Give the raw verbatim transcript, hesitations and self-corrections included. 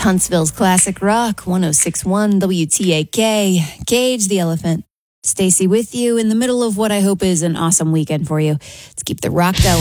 Huntsville's classic rock, one oh six point one W T A K, Cage the Elephant. Stacy with you in the middle of what I hope is an awesome weekend for you. Let's keep the rock going.